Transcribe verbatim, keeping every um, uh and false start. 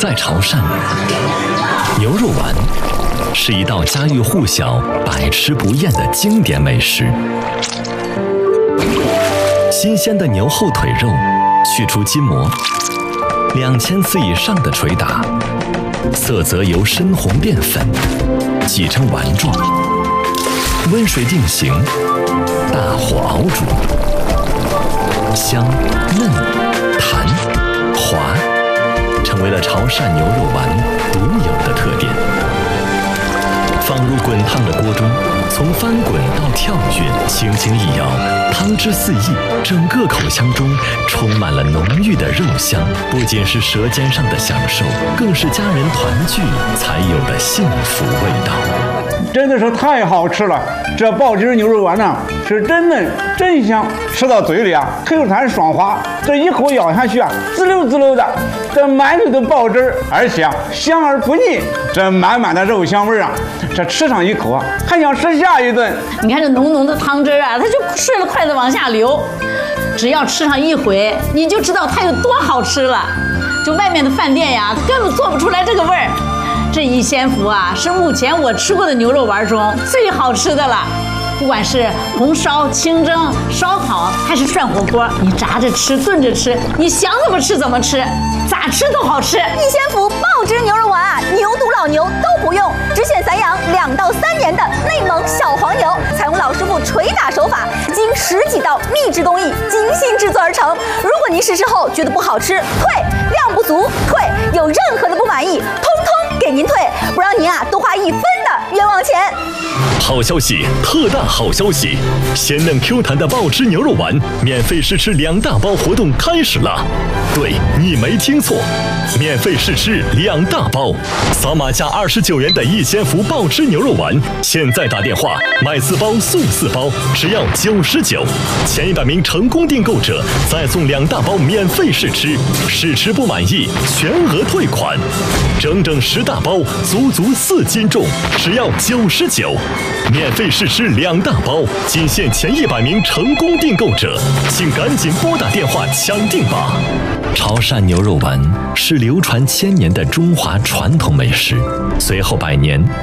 在潮汕，牛肉丸是一道家喻户晓、百吃不厌的经典美食。新鲜的牛后腿肉，去除筋膜，两千次以上的捶打，色泽由深红变粉，挤成丸状，温水定型，大火熬煮，香嫩弹滑，成为了潮汕牛肉丸独有的特点。放入滚烫的锅中，从翻滚到跳跃，轻轻一摇，汤汁四溢，整个口腔中充满了浓郁的肉香。不仅是舌尖上的享受，更是家人团聚才有的幸福味道。 真的是太好吃了！这爆汁牛肉丸呢，是真嫩真香，吃到嘴里啊，Q弹爽滑，这一口咬下去啊，滋溜滋溜的，这满嘴都爆汁，而且啊，香而不腻，这满满的肉香味啊，这吃上一口啊，还想吃下一顿。 你看这浓浓的汤汁啊，它就顺着筷子往下流，只要吃上一回，你就知道它有多好吃了。就外面的饭店呀，根本做不出来这个味儿。这一仙福啊，是目前我吃过的牛肉丸中最好吃的了。不管是红烧、清蒸、烧烤，还是涮火锅，你炸着吃、炖着吃，你想怎么吃怎么吃，咋吃都好吃。 一仙福爆汁牛肉丸啊，牛犊老牛都不用，只选散养两到三年的内蒙小黄牛，采用老师傅捶打手法，经十几道秘制工艺精心制作而成。如果您试吃后觉得不好吃，退；量不足，退；有任何的不满意，通通给您退，不让您啊多花一分的冤枉钱。 好消息，特大好消息！鲜嫩 Q 弹的爆汁牛肉丸免费试吃两大包活动开始了。对，你没听错，免费试吃两大包，扫码加二十九元的一仙福爆汁牛肉丸，现在打电话买四包送四包，只要九十九，前一百名成功订购者再送两大包免费试吃，试吃不满意全额退款，整整十大包，足足四斤重，只要九十九。免费试吃两大包，仅限前一百名成功订购者，请赶紧拨打电话抢订吧！潮汕牛肉丸是流传千年的中华传统美食，随后百年